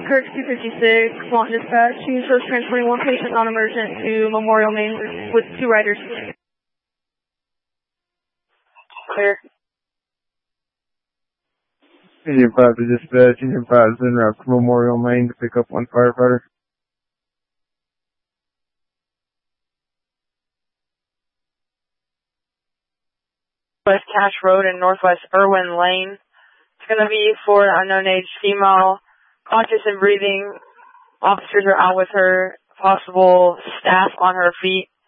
Kirk 256, Swan Dispatch. She's first transporting one patient non-emergent to Memorial Main with 2 riders. Clear. Union 5 to dispatch. Union 5 is en route to Memorial Main to pick up one firefighter. West Cash Road and Northwest Irwin Lane. It's going to be for an unknown age female, conscious and breathing. Officers are out with her, possible staff on her feet.